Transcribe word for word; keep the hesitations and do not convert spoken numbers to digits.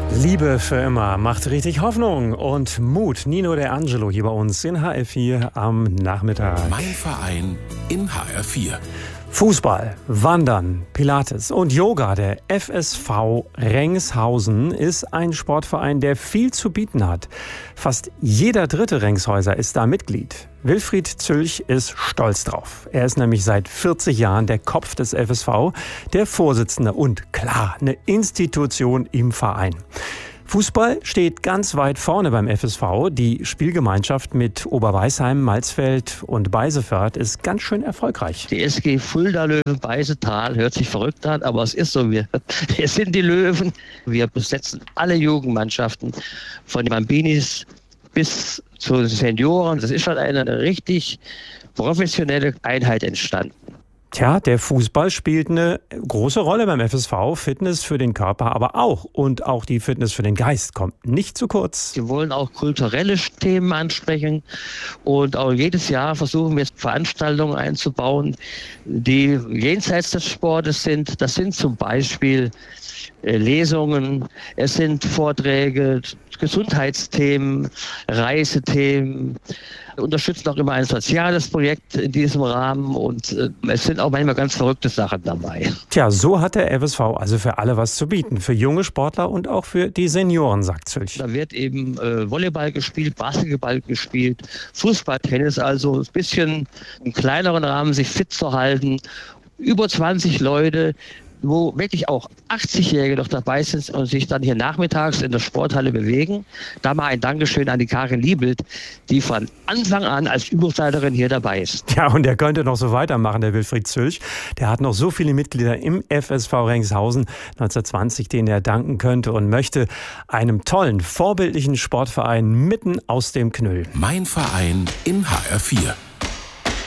Liebe für immer macht richtig Hoffnung und Mut. Nino De Angelo hier bei uns in H R vier am Nachmittag. Mein Verein in H R vier. Fußball, Wandern, Pilates und Yoga. Der F S V Rengshausen ist ein Sportverein, der viel zu bieten hat. Fast jeder dritte Rengshäuser ist da Mitglied. Wilfried Zülch ist stolz drauf. Er ist nämlich seit vierzig Jahren der Kopf des F S V, der Vorsitzende und klar, eine Institution im Verein. Fußball steht ganz weit vorne beim F S V. Die Spielgemeinschaft mit Oberweisheim, Malsfeld und Beiseförth ist ganz schön erfolgreich. Die S G Fulda Löwen Beisetal hört sich verrückt an, aber es ist so. Wir, wir sind die Löwen. Wir besetzen alle Jugendmannschaften von den Bambinis bis zu den Senioren. Das ist schon eine richtig professionelle Einheit entstanden. Tja, der Fußball spielt eine große Rolle beim F S V. Fitness für den Körper aber auch. Und auch die Fitness für den Geist kommt nicht zu kurz. Wir wollen auch kulturelle Themen ansprechen. Und auch jedes Jahr versuchen wir Veranstaltungen einzubauen, die jenseits des Sportes sind. Das sind zum Beispiel Lesungen, es sind Vorträge, Gesundheitsthemen, Reisethemen. Wir unterstützen auch immer ein soziales Projekt in diesem Rahmen und äh, es sind auch manchmal ganz verrückte Sachen dabei. Tja, so hat der F S V also für alle was zu bieten. Für junge Sportler und auch für die Senioren, sagt Zülch. Da wird eben äh, Volleyball gespielt, Basketball gespielt, Fußball, Tennis, also ein bisschen im kleineren Rahmen sich fit zu halten. Über zwanzig Leute, wo wirklich auch achtzig-Jährige noch dabei sind und sich dann hier nachmittags in der Sporthalle bewegen. Da mal ein Dankeschön an die Karin Liebelt, die von Anfang an als Übungsleiterin hier dabei ist. Ja, und der könnte noch so weitermachen, der Wilfried Zülch. Der hat noch so viele Mitglieder im F S V Rengshausen neunzehnhundertzwanzig, denen er danken könnte und möchte einem tollen, vorbildlichen Sportverein mitten aus dem Knüll. Mein Verein in H R vier.